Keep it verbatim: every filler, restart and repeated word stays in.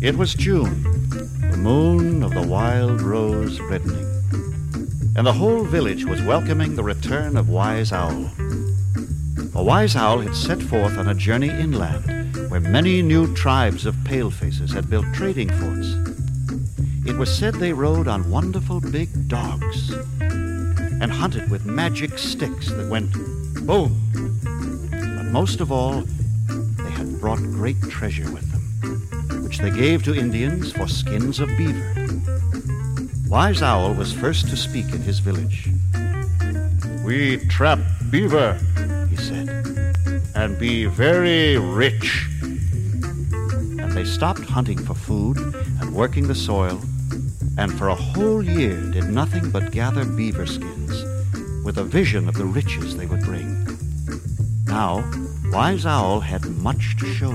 It was June, the moon of the wild rose reddening, and the whole village was welcoming the return of Wise Owl. A wise owl had set forth on a journey inland, where many new tribes of palefaces had built trading forts. It was said they rode on wonderful big dogs and hunted with magic sticks that went boom. But most of all, they had brought great treasure with them, which they gave to Indians for skins of beaver. Wise Owl was first to speak in his village. "We trap beaver," he said, "and be very rich." And they stopped hunting for food and working the soil, and for a whole year did nothing but gather beaver skins, with a vision of the riches they would bring. Now, Wise Owl had much to show